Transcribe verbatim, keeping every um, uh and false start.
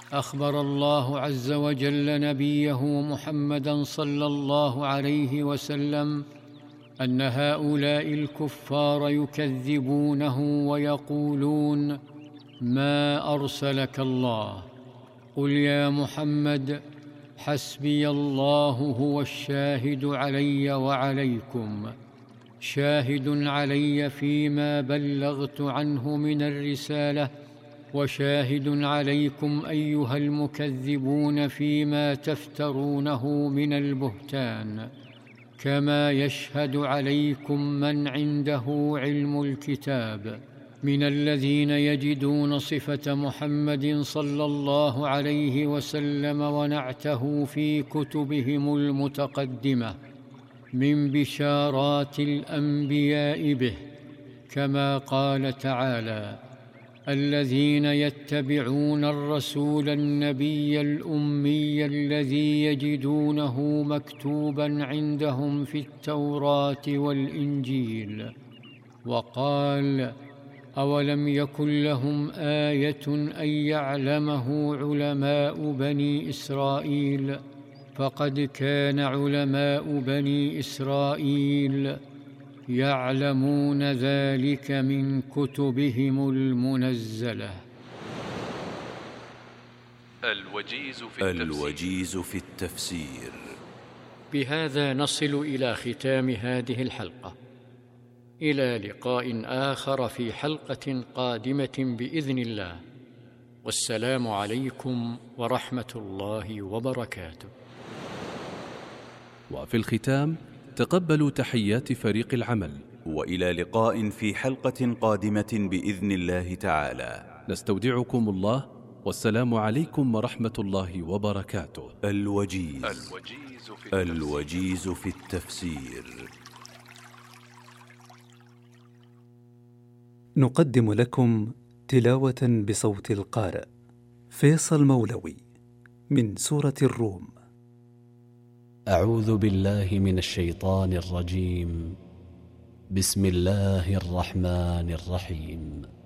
أخبر الله عز وجل نبيه محمدًا صلى الله عليه وسلم أن هؤلاء الكفار يكذبونه ويقولون: ما أرسلك الله. قل يا محمد: حسبي الله هو الشاهد علي وعليكم، شاهد علي فيما بلغت عنه من الرسالة، وشاهد عليكم أيها المكذبون فيما تفترونه من البهتان، كما يشهد عليكم من عنده علم الكتاب من الذين يجدون صفة محمد صلى الله عليه وسلم ونعته في كتبهم المتقدمة من بشارات الأنبياء به، كما قال تعالى: الذين يتبعون الرسول النبي الأمي الذي يجدونه مكتوبا عندهم في التوراة والإنجيل. وقال: أولم يكن لهم آية أن يعلمه علماء بني إسرائيل؟ فقد كان علماء بني إسرائيل يعلمون ذلك من كتبهم المنزلة. الوجيز في التفسير, الوجيز في التفسير. بهذا نصل إلى ختام هذه الحلقة، إلى لقاء آخر في حلقة قادمة بإذن الله، والسلام عليكم ورحمة الله وبركاته. وفي الختام تقبلوا تحيات فريق العمل، وإلى لقاء في حلقة قادمة بإذن الله تعالى. نستودعكم الله، والسلام عليكم ورحمة الله وبركاته. الوجيز, الوجيز, في, التفسير. الوجيز في التفسير. نقدم لكم تلاوة بصوت القارئ فيصل مولوي من سورة الروم. أعوذ بالله من الشيطان الرجيم. بسم الله الرحمن الرحيم.